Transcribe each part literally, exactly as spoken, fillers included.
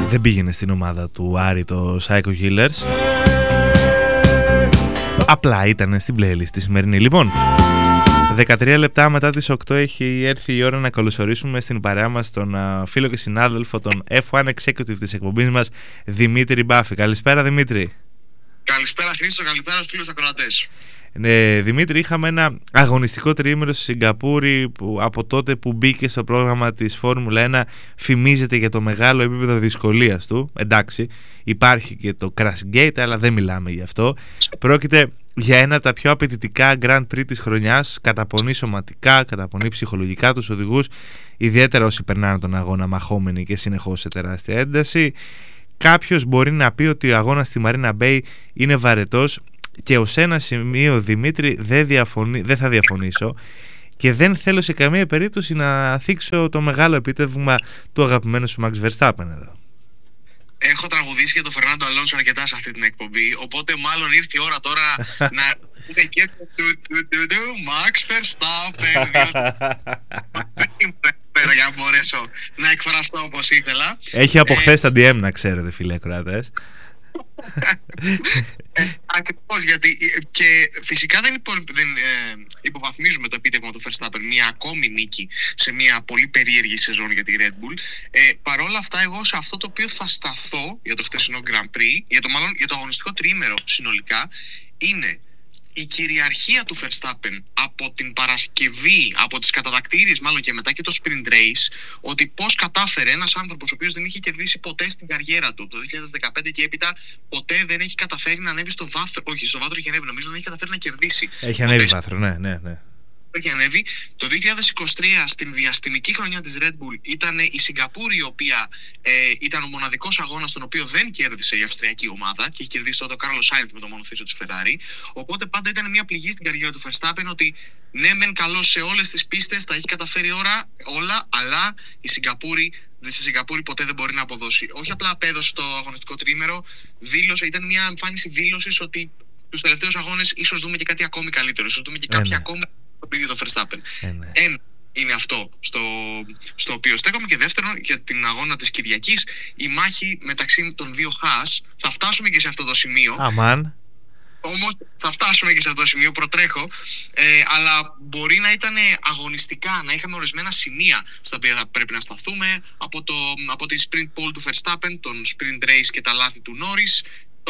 Δεν πήγαινε στην ομάδα του Άρη το Psycho Killers. Απλά ήταν στην playlist τη σημερινή. Λοιπόν, δεκατρία λεπτά μετά τις οκτώ έχει έρθει η ώρα να καλωσορίσουμε στην παρέα μας τον uh, φίλο και συνάδελφο, τον εφ ουάν Executive της εκπομπής μας, Δημήτρη Μπάφη. Καλησπέρα, Δημήτρη. Καλησπέρα Χρήστο, καλησπέρα στους φίλους ακροατές. Ναι, Δημήτρη, είχαμε ένα αγωνιστικό τριήμερο στη Σιγκαπούρη που από τότε που μπήκε στο πρόγραμμα της Φόρμουλα ένα φημίζεται για το μεγάλο επίπεδο δυσκολίας του. Εντάξει, υπάρχει και το Crash Gate, αλλά δεν μιλάμε γι' αυτό. Πρόκειται για ένα από τα πιο απαιτητικά Grand Prix της χρονιάς. Καταπονεί σωματικά, καταπονεί ψυχολογικά τους οδηγούς, ιδιαίτερα όσοι περνάνε τον αγώνα μαχόμενοι και συνεχώς σε τεράστια ένταση. Κάποιος μπορεί να πει ότι ο αγώνας στη Μαρίνα Μπέι είναι βαρετός, και ως ένα σημείο, Δημήτρη, δεν, διαφωνεί, δεν θα διαφωνήσω, και δεν θέλω σε καμία περίπτωση να θίξω το μεγάλο επίτευγμα του αγαπημένου σου Max Verstappen εδώ. Έχω τραγουδήσει για τον Φερνάντο Αλόνσο αρκετά σε αυτή την εκπομπή, οπότε μάλλον ήρθε η ώρα τώρα να πούμε και το του του του του Max Verstappen, για να μπορέσω να εκφραστώ όπως ήθελα. Έχει από χθες τα ντι εμ, να ξέρετε, φίλοι ακροατές. ε, Ακριβώς, γιατί και φυσικά δεν, υπο, δεν ε, υποβαθμίζουμε το επίτευγμα του Verstappen, μια ακόμη νίκη σε μια πολύ περίεργη σεζόν για τη Red Bull. ε, Παρόλα αυτά, εγώ σε αυτό το οποίο θα σταθώ για το χτεσινό Grand Prix, για το, μάλλον, για το αγωνιστικό τριήμερο συνολικά, είναι η κυριαρχία του Verstappen από την Παρασκευή, από τις κατατακτήριες μάλλον και μετά και το sprint race, ότι πώς κατάφερε ένας άνθρωπος ο οποίος δεν είχε κερδίσει ποτέ στην καριέρα του το δύο χιλιάδες δεκαπέντε και έπειτα ποτέ δεν έχει καταφέρει να ανέβει στο βάθρο. Όχι, στο βάθρο έχει ανέβει, νομίζω δεν έχει καταφέρει να κερδίσει. Έχει ανέβει βάθρο, ναι, ναι, ναι. Έχει ανέβει. Το δύο χιλιάδες είκοσι τρία, στην διαστημική χρονιά της Red Bull, ήταν η Σιγκαπούρη, η οποία ε, ήταν ο μοναδικός αγώνας στον οποίο δεν κέρδισε η αυστριακή ομάδα και έχει κερδίσει τότε ο Κάρλος Σάινθ με το μονοθήσιο της Ferrari. Οπότε πάντα ήταν μια πληγή στην καριέρα του Verstappen ότι ναι, μεν καλός σε όλες τις πίστες, τα έχει καταφέρει ώρα, όλα, αλλά η Σιγκαπούρη, στη Σιγκαπούρη ποτέ δεν μπορεί να αποδώσει. Όχι απλά απέδωσε το αγωνιστικό τρίμερο, δήλωσε, ήταν μια εμφάνιση δήλωσης ότι τους τελευταίους αγώνες ίσως δούμε και κάτι ακόμη καλύτερο, ίσως δούμε και κάποια yeah, ακόμη το ίδιο το Verstappen. Ένα yeah, είναι αυτό στο, στο οποίο στέκομαι. Και δεύτερον, για την αγώνα της Κυριακής, η μάχη μεταξύ των δύο Χας, θα φτάσουμε και σε αυτό το σημείο. Αμάν. Όμως θα φτάσουμε και σε αυτό το σημείο, προτρέχω, ε, αλλά μπορεί να ήταν αγωνιστικά, να είχαμε ορισμένα σημεία στα οποία θα πρέπει να σταθούμε, από, το, από τη sprint pole του Verstappen, τον sprint race και τα λάθη του Norris,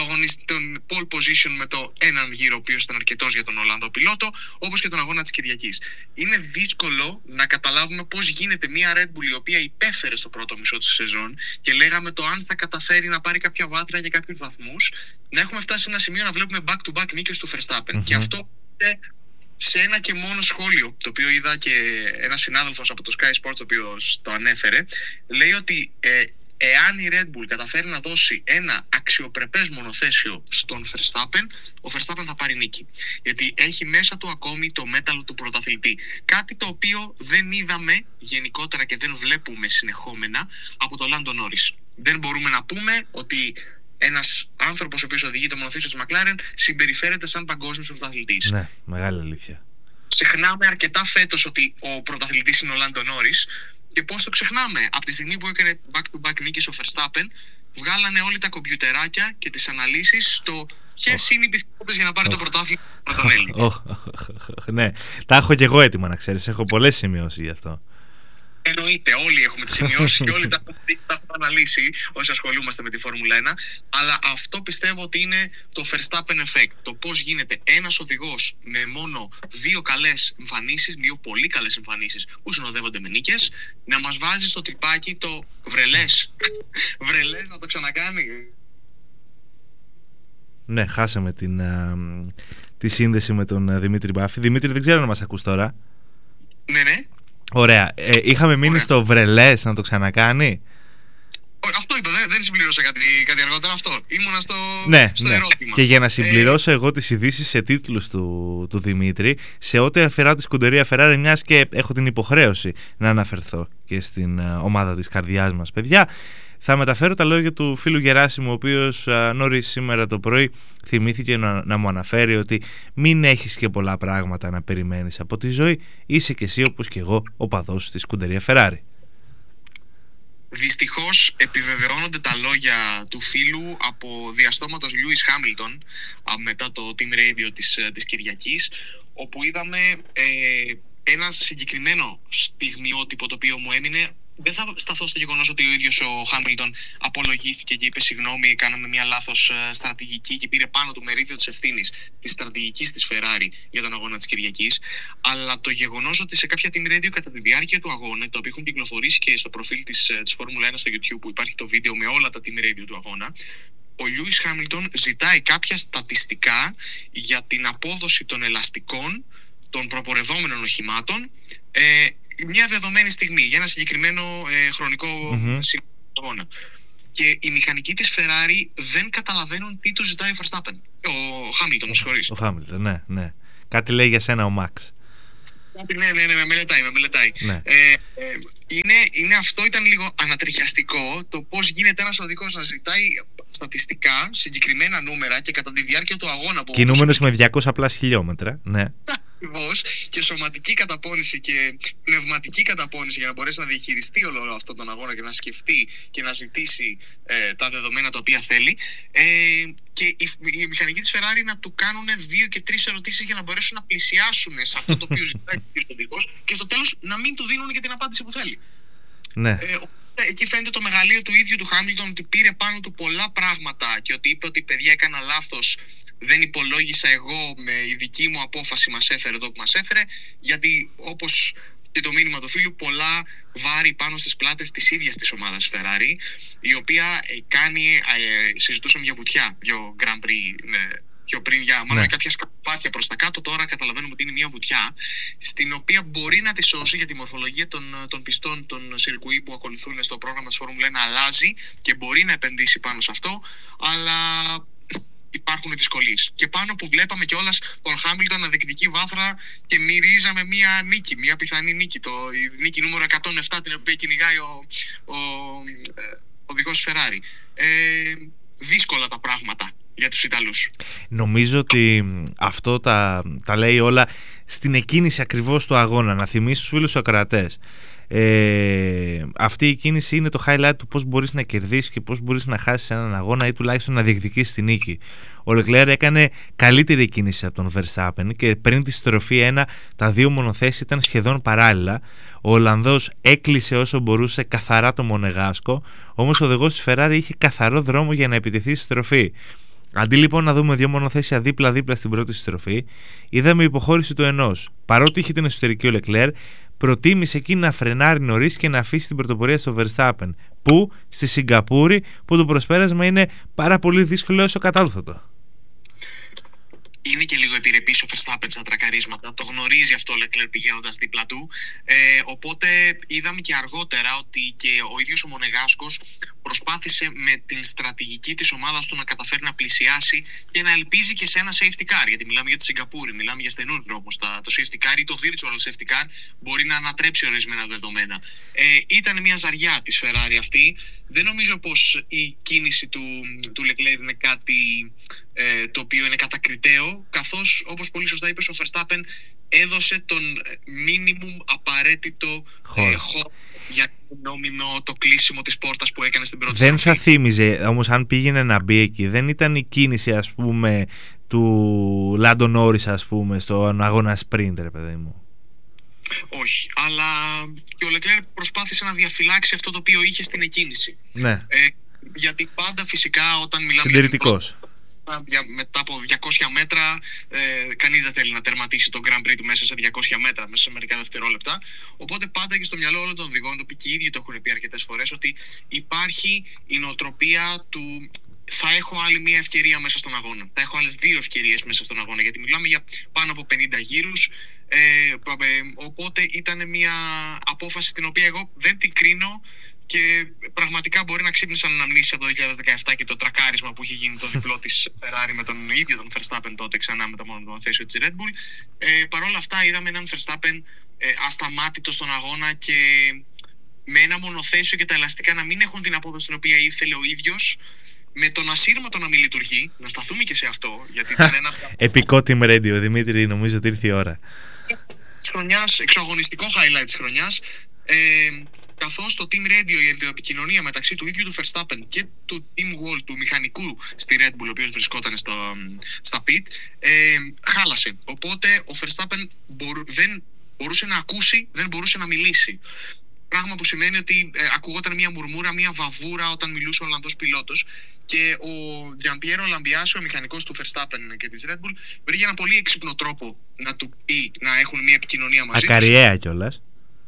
τον pole position με το έναν γύρο, ο οποίος ήταν αρκετός για τον Ολλανδό πιλότο, όπως και τον αγώνα της Κυριακής. Είναι δύσκολο να καταλάβουμε πώς γίνεται μια Red Bull η οποία υπέφερε στο πρώτο μισό της σεζόν και λέγαμε το αν θα καταφέρει να πάρει κάποια βάθρα για κάποιους βαθμούς, να έχουμε φτάσει σε ένα σημείο να βλέπουμε back-to-back νίκες του Verstappen. Mm-hmm. Και αυτό σε ένα και μόνο σχόλιο, το οποίο είδα και ένας συνάδελφος από το Sky Sports, το οποίο το ανέφερε, λέει ότι ε, εάν η Red Bull καταφέρει να δώσει ένα αξιοπρεπές μονοθέσιο στον Verstappen, ο Verstappen θα πάρει νίκη. Γιατί έχει μέσα του ακόμη το μέταλλο του πρωταθλητή. Κάτι το οποίο δεν είδαμε γενικότερα και δεν βλέπουμε συνεχόμενα από το Lando Norris. Δεν μπορούμε να πούμε ότι ένας άνθρωπος ο οποίος οδηγεί το μονοθέσιο της McLaren συμπεριφέρεται σαν παγκόσμιος πρωταθλητής. Ναι, μεγάλη αλήθεια. Ξεχνάμε αρκετά φέτος ότι ο πρωταθλητής είναι ο Lando Norris. Και πώς το ξεχνάμε, από τη στιγμή που έκανε back-to-back νίκες ο Verstappen, βγάλανε όλοι τα κομπιουτεράκια και τις αναλύσεις στο ποιες oh. είναι οι πιθανότητες για να πάρει oh. το πρωτάθλημα από τον Έλληνα. Oh. Ναι, τα έχω και εγώ έτοιμα, να ξέρεις, έχω πολλές σημειώσεις γι' αυτό. Εννοείται, όλοι έχουμε τις σημειώσεις και όλοι τα, τα έχουμε αναλύσει όσοι ασχολούμαστε με τη Φόρμουλα ένα. Αλλά αυτό πιστεύω ότι είναι το Verstappen effect. Το πώς γίνεται ένας οδηγός με μόνο δύο καλές εμφανίσεις, δύο πολύ καλές εμφανίσεις που συνοδεύονται με νίκες, να μας βάζει στο τρυπάκι το βρελές. Βρελές να το ξανακάνει. Ναι, χάσαμε την, α, τη σύνδεση με τον α, Δημήτρη Μπάφη. Δημήτρη, δεν ξέρω να μας ακούς τώρα. Ναι, ναι. Ωραία. Ε, είχαμε μείνει Ωραία. στο βρελές να το ξανακάνει. Αυτό είπα, δεν, δεν συμπληρώσα κάτι, κάτι αργότερα αυτό. Ήμουνα στο, ναι, στο ναι. ερώτημα. Και για να συμπληρώσω ε... εγώ τις ειδήσεις σε τίτλους του, του Δημήτρη, σε ό,τι αφορά τη σκουντερία Ferrari, μιας και έχω την υποχρέωση να αναφερθώ και στην uh, ομάδα της καρδιάς μας, παιδιά, θα μεταφέρω τα λόγια του φίλου Γεράσιμου, ο οποίος uh, νωρίς σήμερα το πρωί θυμήθηκε να, να μου αναφέρει ότι μην έχεις και πολλά πράγματα να περιμένεις από τη ζωή, είσαι και εσύ όπως και εγώ οπαδός της σκουντερία Ferrari. Δυστυχώς επιβεβαιώνονται τα λόγια του φίλου από διαστόματος Λιούις Χάμιλτον μετά το Team Radio της, της Κυριακής, όπου είδαμε ε, ένα συγκεκριμένο στιγμιότυπο το οποίο μου έμεινε. Δεν θα σταθώ στο γεγονός ότι ο ίδιος ο Χάμιλτον απολογίστηκε και είπε συγγνώμη, κάναμε μια λάθος στρατηγική και πήρε πάνω του μερίδιο της ευθύνης της στρατηγικής της Ferrari για τον αγώνα της Κυριακής. Αλλά το γεγονός ότι σε κάποια Team Radio κατά τη διάρκεια του αγώνα, το οποίο έχουν κυκλοφορήσει και στο προφίλ της, της Φόρμουλα ένα στο YouTube, που υπάρχει το βίντεο με όλα τα Team Radio του αγώνα, ο Λιούις Χάμιλτον ζητάει κάποια στατιστικά για την απόδοση των ελαστικών των προπορευόμενων οχημάτων ε, μια δεδομένη στιγμή, για ένα συγκεκριμένο ε, χρονικό mm-hmm. αγώνα. Και οι μηχανικοί της Ferrari δεν καταλαβαίνουν τι του ζητάει ο Verstappen. Ο Χάμιλτον, με συγχωρείς. Ο Χάμιλτον, ναι, ναι. Κάτι λέει για σένα ο Μαξ. Ναι, ναι, ναι, με μελετάει, με μελετάει. Ναι. Ε, ε, είναι, είναι, αυτό ήταν λίγο ανατριχιαστικό, το πώς γίνεται ένας οδηγός να ζητάει στατιστικά, συγκεκριμένα νούμερα και κατά τη διάρκεια του αγώνα. Κινούμενος με διακόσια πλάς χιλιόμετρα, ναι. Ακριβώς, και σωματική καταπώνηση και πνευματική καταπώνηση για να μπορέσει να διαχειριστεί όλο αυτόν τον αγώνα και να σκεφτεί και να ζητήσει ε, τα δεδομένα τα οποία θέλει. Ε, και οι, οι μηχανικοί της Ferrari να του κάνουν δύο και τρεις ερωτήσεις για να μπορέσουν να πλησιάσουν σε αυτό το οποίο ζητάει ο οδηγός και στο τέλος να μην του δίνουν και την απάντηση που θέλει. Ναι. Ε, εκεί φαίνεται το μεγαλείο του ίδιου του Χάμιλτον, ότι πήρε πάνω του πολλά πράγματα και ότι είπε ότι παιδιά έκανα λάθος. Δεν υπολόγισα εγώ, με η δική μου απόφαση μας έφερε εδώ που μας έφερε, γιατί όπως και το μήνυμα του φίλου, πολλά βάρη πάνω στις πλάτες της ίδιας της ομάδας Ferrari, η οποία ε, κάνει, ε, συζητούσαμε για βουτιά, δύο Grand Prix ε, πιο πριν, για μάλλον ναι. κάποια σκαπάτια προς τα κάτω, τώρα καταλαβαίνουμε ότι είναι μια βουτιά, στην οποία μπορεί να τη σώσει, γιατί η μορφολογία των, των πιστών των σιρκουί που ακολουθούν στο πρόγραμμα της Φόρμουλα ένα αλλάζει και μπορεί να επενδύσει πάνω σε αυτό, αλλά υπάρχουν δυσκολίες. Και πάνω που βλέπαμε κιόλας τον Χάμιλτον να διεκδικεί βάθρα και μυρίζαμε μία νίκη, μία πιθανή νίκη, το, η νίκη νούμερο εκατόν επτά, την οποία κυνηγάει ο, ο, ο οδηγός Ferrari. Ε, δύσκολα τα πράγματα για τους Ιταλούς. Νομίζω ότι αυτό τα, τα λέει όλα στην εκκίνηση ακριβώς του αγώνα. Να θυμίσει τους φίλους ακροατές. Ε, αυτή η κίνηση είναι το highlight του πώς μπορείς να κερδίσεις και πώς μπορείς να χάσεις έναν αγώνα ή τουλάχιστον να διεκδικήσεις τη νίκη. Ο Leclerc έκανε καλύτερη κίνηση από τον Verstappen και πριν τη στροφή ένα τα δύο μονοθέσεις ήταν σχεδόν παράλληλα. Ο Ολλανδός έκλεισε όσο μπορούσε καθαρά το μονεγάσκο, όμως ο οδηγός της Ferrari είχε καθαρό δρόμο για να επιτεθεί στη στροφή. Αντί λοιπόν να δούμε δύο μονοθέσια δίπλα-δίπλα στην πρώτη στροφή, είδαμε υποχώρηση του ενός. Παρότι είχε την εσωτερική ο Leclerc, προτίμησε εκεί να φρενάρει νωρίς και να αφήσει την πρωτοπορία στο Verstappen, που στη Σιγκαπούρη, που το προσπέρασμα είναι πάρα πολύ δύσκολο όσο κατάλθωτο. Είναι και λίγο επιρρεπής ο Verstappen στα τρακαρίσματα, το γνωρίζει αυτό ο Leclerc πηγαίνοντας δίπλα του, ε, οπότε είδαμε και αργότερα ότι και ο ίδιος ο Μονεγάσκος προσπάθησε με την στρατηγική της ομάδας του να καταφέρει να πλησιάσει και να ελπίζει και σε ένα safety car, γιατί μιλάμε για τη Σιγκαπούρη, μιλάμε για στενούς δρόμους. Το safety car ή το virtual safety car μπορεί να ανατρέψει ορισμένα δεδομένα. Ε, ήταν μια ζαριά της Ferrari αυτή. Δεν νομίζω πως η κίνηση του, του Leclerc είναι κάτι ε, το οποίο είναι κατακριτέο, καθώς όπως πολύ σωστά είπες, ο Verstappen έδωσε τον minimum απαραίτητο χώρο ε, για νόμιμο το κλείσιμο της πόρτας που έκανε στην πρώτη Δεν στροφή. θα θύμιζε όμως αν πήγαινε να μπει εκεί, δεν ήταν η κίνηση ας πούμε του Λάντο Νόρις ας πούμε στον αγώνα sprint, ρε παιδί μου. Όχι, αλλά και ο Leclerc προσπάθησε να διαφυλάξει αυτό το οποίο είχε στην εκκίνηση. Ναι. Ε, γιατί πάντα φυσικά όταν μιλάμε συντηρητικός. για την Για, μετά από διακόσια μέτρα, ε, κανείς δεν θέλει να τερματίσει τον Grand Prix του μέσα σε διακόσια μέτρα, μέσα σε μερικά δευτερόλεπτα. Οπότε πάντα και στο μυαλό όλων των οδηγών, το οποίο και οι ίδιοι το έχουν πει αρκετές φορές, ότι υπάρχει η νοοτροπία του θα έχω άλλη μία ευκαιρία μέσα στον αγώνα. Θα έχω άλλες δύο ευκαιρίες μέσα στον αγώνα, γιατί μιλάμε για πάνω από πενήντα γύρους. Ε, ε, οπότε ήταν μια απόφαση την οποία εγώ δεν την κρίνω. Και πραγματικά μπορεί να ξύπνησαν αναμνήσεις από το δύο χιλιάδες δεκαεπτά και το τρακάρισμα που είχε γίνει το διπλό της Ferrari με τον ίδιο τον Verstappen τότε ξανά με το μονοθέσιο της Red Bull. Ε, Παρ' όλα αυτά είδαμε έναν Verstappen ε, ασταμάτητο στον αγώνα και με ένα μονοθέσιο και τα ελαστικά να μην έχουν την απόδοση την οποία ήθελε ο ίδιος, με τον ασύρματο να μην λειτουργεί. Να σταθούμε και σε αυτό, γιατί ήταν ένα επικό Team Radio, Δημήτρη, νομίζω ότι ήρθε η ώρα. Της χρονιάς, εξωαγωνιστικό highlight της χρονιάς. Ε, καθώς το Team Radio, η επικοινωνία μεταξύ του ίδιου του Verstappen και του Team Wall, του μηχανικού στη Red Bull, ο οποίος βρισκόταν στο, στα pit, ε, χάλασε. Οπότε ο Verstappen μπορού, δεν μπορούσε να ακούσει, δεν μπορούσε να μιλήσει. Πράγμα που σημαίνει ότι ε, ακουγόταν μια μουρμούρα, μια βαβούρα όταν μιλούσε ο Ολλανδός πιλότος. Και ο Gianpiero Lambiase, ο μηχανικός του Verstappen και της Red Bull, βρήκε ένα πολύ έξυπνο τρόπο να του πει να έχουν μια επικοινωνία μαζί τους. Ακαριέα κιόλας.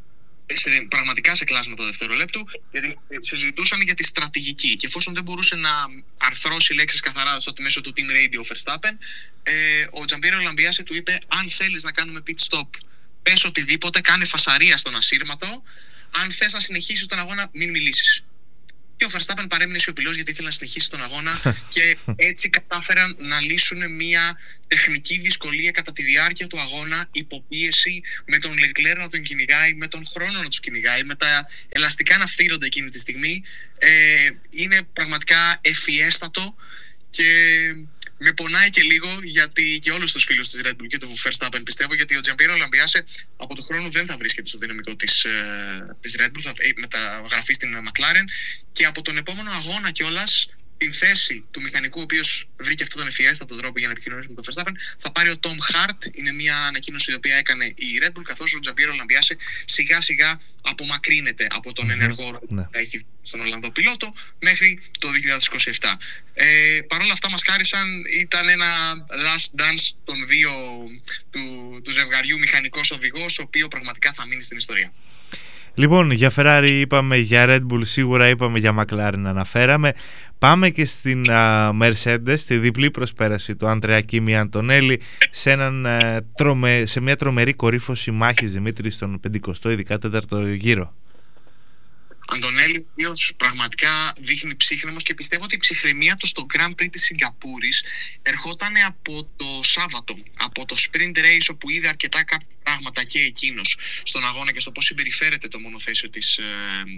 Σε, πραγματικά σε κλάσματα δευτερολέπτου, γιατί συζητούσαν για τη στρατηγική. Και εφόσον δεν μπορούσε να αρθρώσει λέξεις καθαρά στο μέσο του Team Radio Verstappen, ε, ο Gianpiero Lambiase του είπε: αν θέλεις να κάνουμε pit stop, πες οτιδήποτε, κάνε φασαρία στον ασύρματο. Αν θες να συνεχίσεις τον αγώνα, μην μιλήσεις. Και ο Verstappen παρέμεινε σιωπηλός γιατί ήθελε να συνεχίσει τον αγώνα και έτσι κατάφεραν να λύσουν μια τεχνική δυσκολία κατά τη διάρκεια του αγώνα, υποπίεση, με τον Leclerc να τον κυνηγάει, με τον χρόνο να τους κυνηγάει, με τα ελαστικά να φθύρονται εκείνη τη στιγμή. Ε, είναι πραγματικά ευφιέστατο και με πονάει και λίγο, γιατί και όλους τους φίλους της Red Bull και του Verstappen πιστεύω, γιατί ο Gianpiero Lambiase από του χρόνου δεν θα βρίσκεται στο δυναμικό της, ε, της Red Bull, θα μεταγραφεί στην McLaren, και από τον επόμενο αγώνα κιόλας την θέση του μηχανικού, ο οποίος βρήκε αυτόν τον ευφιέστατο τρόπο για να επικοινωνήσει με τον Verstappen, θα πάρει ο Tom Hart. Είναι μια ανακοίνωση η οποία έκανε η Red Bull, καθώς ο Gianpiero Lambiase σιγά σιγά απομακρύνεται από τον mm-hmm. ενεργό ρόλο που έχει στον Ολλανδό πιλότο μέχρι το δύο χιλιάδες είκοσι επτά. Ε, Παρ' όλα αυτά μας χάρισαν, ήταν ένα last dance των δύο του, του ζευγαριού μηχανικός οδηγός, ο οποίο πραγματικά θα μείνει στην ιστορία. Λοιπόν, για Ferrari είπαμε, για Red Bull σίγουρα είπαμε, για McLaren αναφέραμε. Πάμε και στην uh, Mercedes, στη διπλή προσπέραση του Αντρέα Κίμι Αντωνέλη σε, έναν, uh, τρομε, σε μια τρομερή κορύφωση μάχης, Δημήτρη, στον πενηκοστό, ειδικά τέταρτο γύρο. Αντωνέλη, ο οποίος πραγματικά δείχνει ψύχρεμος, και πιστεύω ότι η ψυχραιμία του στο Grand Prix της Σιγκαπούρης ερχόταν από το Σάββατο, από το Sprint Race, όπου είδε αρκετά κάποια πράγματα και εκείνος στον αγώνα και στο πώς συμπεριφέρεται το μονοθέσιο της, ε,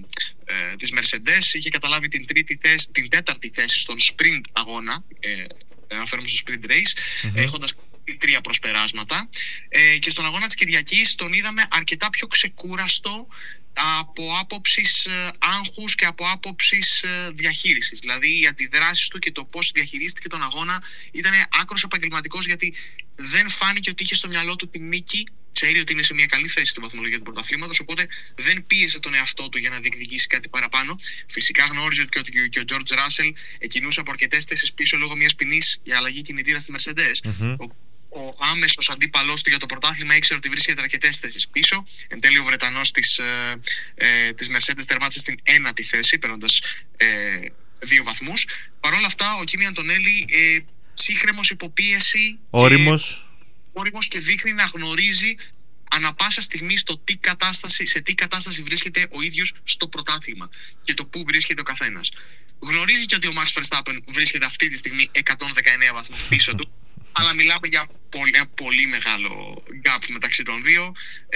ε, της Mercedes. Είχε καταλάβει την, τρίτη θέση, την τέταρτη θέση στον Sprint αγώνα, ε, αναφέρομαι στο Sprint Race, mm-hmm. έχοντας τρία προσπεράσματα, ε, και στον αγώνα της Κυριακής τον είδαμε αρκετά πιο ξεκούραστο από άποψης ε, άγχους και από άποψης ε, διαχείρισης. Δηλαδή οι αντιδράσεις του και το πώς διαχειρίστηκε τον αγώνα ήταν άκρος επαγγελματικός, γιατί δεν φάνηκε ότι είχε στο μυαλό του την νίκη. Ξέρει ότι είναι σε μια καλή θέση στην βαθμολογία του πρωταθλήματος, οπότε δεν πίεσε τον εαυτό του για να διεκδικήσει κάτι παραπάνω. Φυσικά γνώριζε ότι και ο George Russell εκκινούσε από αρκετές θέσεις πίσω λόγω μιας ποινής για αλλαγή κινητήρα στη Mercedes. Mm-hmm. Ο, ο άμεσος αντίπαλός του για το πρωτάθλημα ήξερε ότι βρίσκεται αρκετές θέσεις πίσω. Εν τέλει ο Βρετανός της, ε, ε, της Mercedes τερμάτισε στην ένατη θέση, παίρνοντας ε, δύο βαθμούς. Παρ' όλα αυτά, ο Κίμι Αντωνέλη ε, ψύχρεμος, υποπίεση, όριμος. όριμος και δείχνει να γνωρίζει ανα πάσα στιγμή στο τι κατάσταση, σε τι κατάσταση βρίσκεται ο ίδιος στο πρωτάθλημα και το πού βρίσκεται ο καθένας. Γνωρίζει και ότι ο Max Verstappen βρίσκεται αυτή τη στιγμή εκατόν δεκαεννέα βαθμούς πίσω του, αλλά μιλάμε για πολύ, πολύ μεγάλο gap μεταξύ των δύο, ε,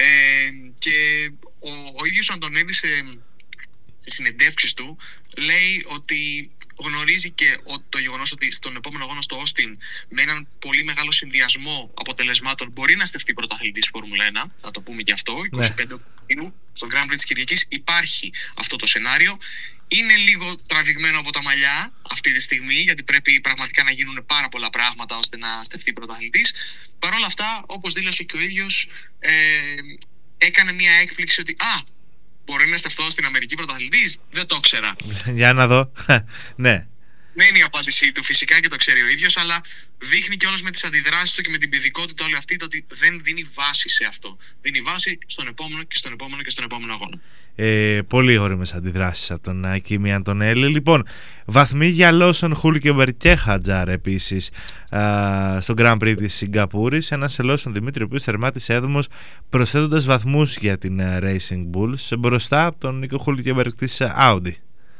και ο, ο ίδιος ο Αντωνέλης σε, σε συνεντεύξεις του λέει ότι γνωρίζει και το γεγονός ότι στον επόμενο αγώνα στο Όστιν, με έναν πολύ μεγάλο συνδυασμό αποτελεσμάτων, μπορεί να στεφτεί πρωταθλητής Φόρμουλα ένα, θα το πούμε και αυτό, είκοσι πέντε Οκτωβρίου, στο Grand Prix της Κυριακής υπάρχει αυτό το σενάριο. Είναι λίγο τραβηγμένο από τα μαλλιά αυτή τη στιγμή, γιατί πρέπει πραγματικά να γίνουν πάρα πολλά πράγματα ώστε να στεφτεί πρωταθλητής. Παρ' όλα αυτά, όπως δήλωσε και ο ίδιος, ε, έκανε μια έκπληξη ότι «Α, μπορεί να στεφτώ στην Αμερική πρωταθλητής, δεν το ξέρα». Για να δω. Ναι. Δεν είναι η απάντησή του φυσικά και το ξέρει ο ίδιος, αλλά δείχνει κιόλας με τις αντιδράσεις του και με την παιδικότητα όλη αυτή, το ότι δεν δίνει βάση σε αυτό. Δίνει βάση στον επόμενο και στον επόμενο και στον επόμενο αγώνα. Ε, πολύ ώριμες αντιδράσεις από τον Κίμι Αντωνέλη. Λοιπόν, βαθμοί για Λόσον, Χούλκεμπερ και Χατζάρ επίσης α, στο Grand Prix της Σιγκαπούρης. Ένας Λόσον, Δημήτρη, ο οποίος τερμάτισε έδομος, προσθέτοντας βαθμούς για την Racing Bulls μπροστά από τον Νίκο Χούλκεμπερ της Audi.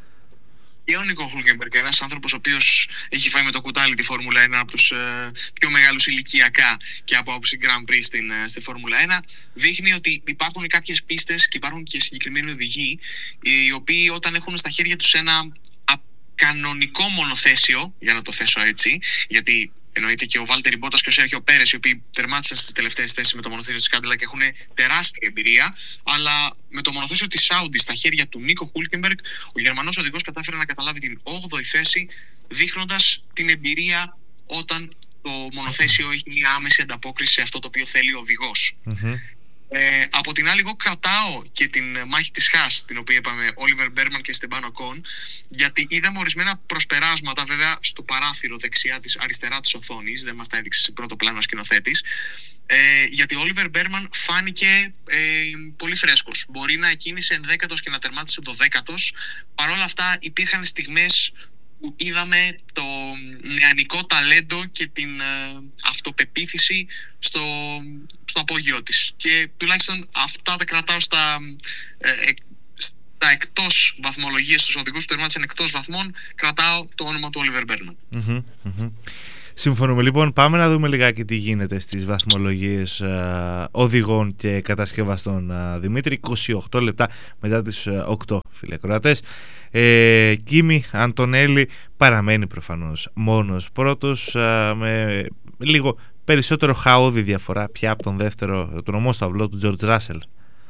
Και ο Νίκο Χούλκεμπεργκ, ένας άνθρωπος ο οποίος έχει φάει με το κουτάλι τη Φόρμουλα ένα, από τους ε, πιο μεγάλους ηλικιακά και από άποψη Grand Prix στην, ε, στη Φόρμουλα ένα, δείχνει ότι υπάρχουν κάποιες πίστες και υπάρχουν και συγκεκριμένοι οδηγοί, οι οποίοι όταν έχουν στα χέρια τους ένα κανονικό μονοθέσιο, για να το θέσω έτσι, γιατί εννοείται και ο Βάλτερι Μπότας και ο Σέρχιο Πέρες, οι οποίοι τερμάτισαν στις τελευταίες θέσεις με το μονοθέσιο της Cadillac και έχουν τεράστια εμπειρία. Αλλά με το μονοθέσιο της Audi στα χέρια του Νίκο Χούλκεμπεργκ, ο Γερμανός οδηγός κατάφερε να καταλάβει την όγδοη θέση, δείχνοντας την εμπειρία όταν το μονοθέσιο έχει μια άμεση ανταπόκριση σε αυτό το οποίο θέλει ο οδηγός. Mm-hmm. Ε, από την άλλη, εγώ κρατάω και την μάχη της Haas, την οποία είπαμε Όλιβερ Μπέρμαν και Στεμπάν Οκόν, γιατί είδαμε ορισμένα προσπεράσματα, βέβαια στο παράθυρο δεξιά της, αριστερά της οθόνης, δεν μας τα έδειξε σε πρώτο πλάνο ο σκηνοθέτης. Ε, γιατί ο Όλιβερ Μπέρμαν φάνηκε ε, πολύ φρέσκος. Μπορεί να εκκίνησε ενδέκατος και να τερμάτισε δωδέκατος. Παρ' όλα αυτά υπήρχαν στιγμές που είδαμε το νεανικό ταλέντο και την ε, αυτοπεποίθηση στο, στο απόγειο της. Και τουλάχιστον αυτά τα κρατάω στα, ε, ε, στα εκτός βαθμολογίες, στους οδηγούς που τερμάτισαν εκτός βαθμών, κρατάω το όνομα του Όλιβερ Μπέρμαν. Mm-hmm, mm-hmm. Συμφωνούμε. Λοιπόν, πάμε να δούμε λιγάκι τι γίνεται στις βαθμολογίες α, οδηγών και κατασκευαστών. Α, Δημήτρη, είκοσι οκτώ λεπτά μετά τις α, οκτώ, φίλε Κροατές. Ε, Κίμι Αντωνέλη παραμένει προφανώς μόνος πρώτος, α, με λίγο περισσότερο χαόδη διαφορά πια από τον δεύτερο, τον ομόσταυλο του Τζορτζ Ράσελ.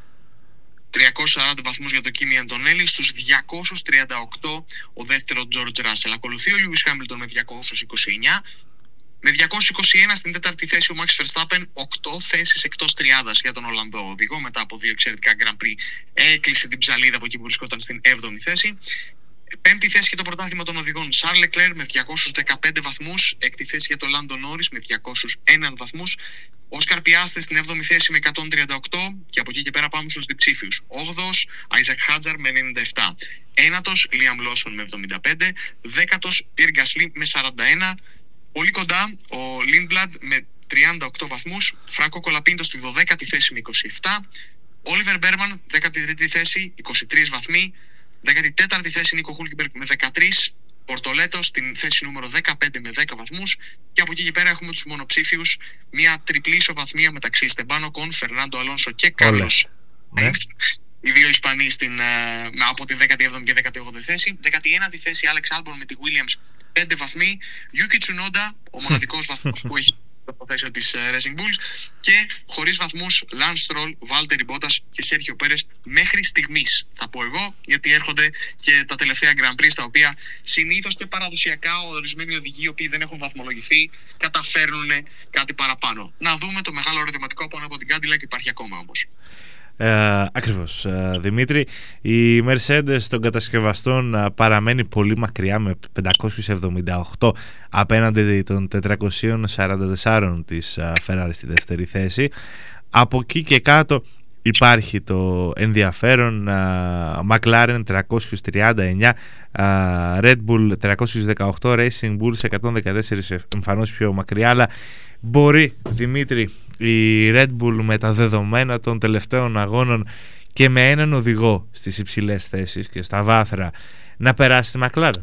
τριακόσιους σαράντα βαθμούς για τον Κίμι Αντωνέλη, στους διακόσιους τριάντα οκτώ ο δεύτερο Τζορτζ Ράσελ. Ακολουθεί ο Λιούις Χάμιλτον με διακόσιους είκοσι εννιά. Με διακόσιους είκοσι ένα στην τέταρτη θέση ο Μαξ Φερστάπεν, οκτώ θέσεις εκτός τριάδας για τον Ολλανδό οδηγό. Μετά από δύο εξαιρετικά Grand Prix έκλεισε την ψαλίδα από εκεί που βρισκόταν στην έβδομη θέση. Πέμπτη θέση για το πρωτάθλημα των οδηγών Σαρλ Λεκλέρ με διακόσιους δεκαπέντε βαθμούς. Έκτη θέση για τον Λάντο Νόρις με διακόσιους ένα βαθμούς. Όσκαρ Πιάστρι στην έβδομη θέση με εκατόν τριάντα οκτώ και από εκεί και πέρα πάμε στους διψήφιους. όγδοος Άιζακ Χάτζαρ με ενενήντα επτά. Ένατος Λίαμ Λόσον με εβδομήντα πέντε. Δέκατος Πιερ Γκασλί με σαράντα ένα. Πολύ κοντά ο Λίντμπλαντ με τριάντα οκτώ βαθμούς. Φράνκο Κολαπίντο στη δωδέκατη θέση με είκοσι επτά. Όλιβερ Μπέρμαν δέκατη τρίτη θέση, είκοσι τρεις βαθμοί. δέκατη τέταρτη θέση Νίκο Χούλκεμπεργκ με δεκατρία. Πορτολέτο στην θέση νούμερο δεκαπέντε με δέκα βαθμούς. Και από εκεί και πέρα έχουμε τους μονοψήφιους. Μια τριπλή ισοβαθμία μεταξύ Στεμπάν Οκόν, Φερνάντο Αλόνσο και Κάρλος. Ναι. Οι δύο Ισπανοί στην, uh, από τη δέκατη έβδομη και δέκατη όγδοη θέση. δέκατη ένατη θέση Άλεξ Άλμπον με τη Williams, πέντε βαθμοί. Yuki Tsunoda, ο μοναδικός βαθμός που έχει το θέσιο της uh, Racing Bulls. Και χωρίς βαθμούς Lance Stroll, Valtteri Bottas και Sergio Perez μέχρι στιγμής. Θα πω εγώ, γιατί έρχονται και τα τελευταία Grand Prix, στα οποία συνήθως και παραδοσιακά ορισμένοι οδηγοί, οι οποίοι δεν έχουν βαθμολογηθεί, καταφέρνουν κάτι παραπάνω. Να δούμε το μεγάλο ερωτηματικό πάνω από την Cadillac, υπάρχει ακόμα όμως. Ε, ακριβώς, ε, Δημήτρη. Η Mercedes των κατασκευαστών ε, παραμένει πολύ μακριά με πεντακόσιους εβδομήντα οκτώ απέναντι των τετρακόσιους σαράντα τέσσερα της ε, Ferrari στη δεύτερη θέση. Από εκεί και κάτω υπάρχει το ενδιαφέρον, ε, McLaren τριακόσιους τριάντα εννιά, ε, Red Bull τριακόσιους δεκαοκτώ, Racing Bulls εκατόν δεκατέσσερα, εμφανώς πιο μακριά, αλλά μπορεί, Δημήτρη, η Red Bull με τα δεδομένα των τελευταίων αγώνων και με έναν οδηγό στις υψηλές θέσεις και στα βάθρα να περάσει τη McLaren?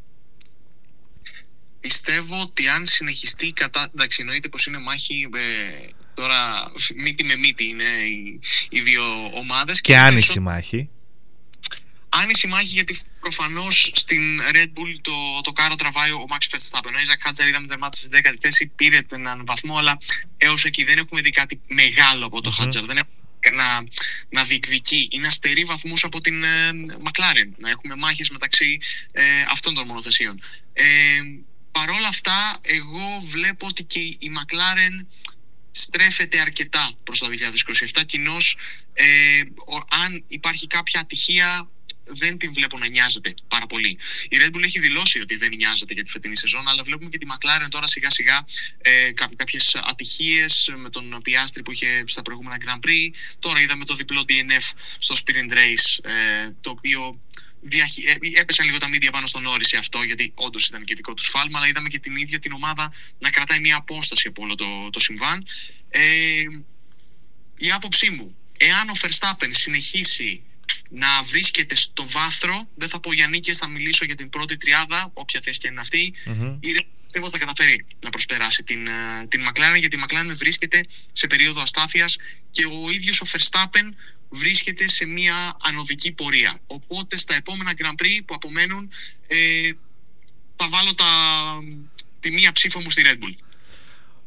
Πιστεύω ότι αν συνεχιστεί η κατάσταση, εντάξει, εννοείται πως είναι μάχη ε, τώρα μύτη με μύτη είναι οι, οι δύο ομάδες. Και, και άνηση περισσό... μάχη. Άνηση μάχη, γιατί προφανώς στην Red Bull το, το κάρο τραβάει ο Max Verstappen. Ο Isaac Hadjar, είδαμε, τερμάτισε στη δέκατη θέση, πήρε έναν βαθμό, αλλά έως εκεί δεν έχουμε δει κάτι μεγάλο από το mm-hmm. Hadjar. Δεν έχουμε να, να διεκδικεί ή να στερεί βαθμούς από την ε, McLaren. Να έχουμε μάχες μεταξύ ε, αυτών των μονοθεσίων. Ε, Παρ' όλα αυτά, εγώ βλέπω ότι και η McLaren στρέφεται αρκετά προς το δύο χιλιάδες είκοσι επτά. Κοινώς, ε, αν υπάρχει κάποια ατυχία, δεν την βλέπω να νοιάζεται πάρα πολύ. Η Red Bull έχει δηλώσει ότι δεν νοιάζεται για τη φετινή σεζόν, αλλά βλέπουμε και τη McLaren τώρα σιγά σιγά ε, κάποιες ατυχίες με τον Piastri που είχε στα προηγούμενα Grand Prix. Τώρα είδαμε το διπλό ντι εν εφ στο Sprint Race, ε, το οποίο διαχει... ε, έπεσαν λίγο τα μίντια πάνω στον Norris αυτό, γιατί όντως ήταν και δικό του σφάλμα, αλλά είδαμε και την ίδια την ομάδα να κρατάει μια απόσταση από όλο το, το συμβάν. Ε, η άποψή μου, εάν ο Verstappen συνεχίσει να βρίσκεται στο βάθρο, δεν θα πω για νίκες, θα μιλήσω για την πρώτη τριάδα, όποια θέση και είναι αυτή, mm-hmm. η Red Bull θα καταφέρει να προσπεράσει την, την McLaren, γιατί η McLaren βρίσκεται σε περίοδο αστάθειας και ο ίδιος ο Verstappen βρίσκεται σε μια ανωδική πορεία. Οπότε στα επόμενα Grand Prix που απομένουν, ε, θα βάλω τα, τη μία ψήφο μου στη Red Bull.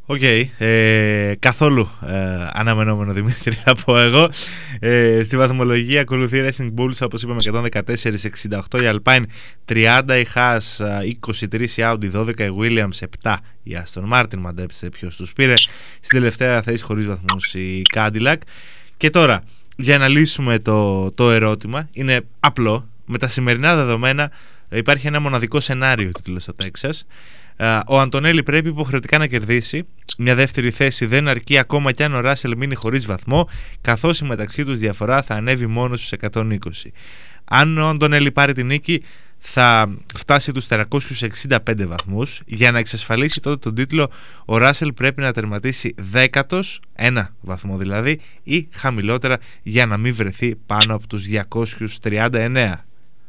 Οκ, okay, ε, καθόλου ε, αναμενόμενο, Δημήτρη, θα πω εγώ. Ε, στη βαθμολογία ακολουθεί η Racing Bulls, όπως είπαμε, εκατόν δεκατέσσερα εξήντα οκτώ, η Alpine τριάντα, η Haas είκοσι τρία, η Audi δώδεκα, η Williams επτά, η Aston Martin, μαντέψτε ποιος τους πήρε. Στην τελευταία θέση χωρίς βαθμούς η Cadillac. Και τώρα, για να λύσουμε το, το ερώτημα, είναι απλό. Με τα σημερινά δεδομένα υπάρχει ένα μοναδικό σενάριο τίτλος στο Τέξας. Ο Αντωνέλη πρέπει υποχρεωτικά να κερδίσει. Μια δεύτερη θέση δεν αρκεί ακόμα κι αν ο Ράσελ μείνει χωρίς βαθμό, καθώς η μεταξύ τους διαφορά θα ανέβει μόνο στους εκατόν είκοσι. Αν ο Αντωνέλη πάρει την νίκη, θα φτάσει τους τριακόσιους εξήντα πέντε βαθμούς. Για να εξασφαλίσει τότε τον τίτλο, ο Ράσελ πρέπει να τερματίσει δέκατος, ένα βαθμό δηλαδή, ή χαμηλότερα, για να μην βρεθεί πάνω από τους διακόσιους τριάντα εννέα.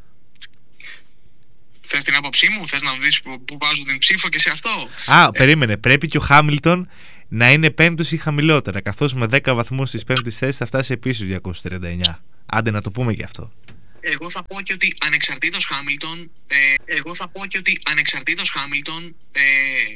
Θες την άποψή μου, θες να δεις που, που βάζω την ψήφο και σε αυτό? Α, ε... περίμενε, πρέπει και ο Χάμιλτον να είναι πέμπτος ή χαμηλότερα, καθώς με δέκα βαθμούς της πέμπτης θέσης θα φτάσει επίσης διακόσιους τριάντα εννέα. Άντε να το πούμε και αυτό. Εγώ θα πω και ότι ανεξαρτήτως Χάμιλτον, ε, εγώ θα πω και ότι ανεξαρτήτως Χάμιλτον, ε,